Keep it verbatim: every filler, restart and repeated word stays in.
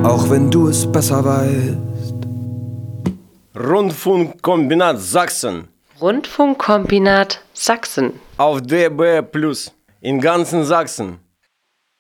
auch wenn du es besser weißt. Rundfunkkombinat Sachsen. Rundfunkkombinat Sachsen. Auf D B Plus. In ganzen Sachsen.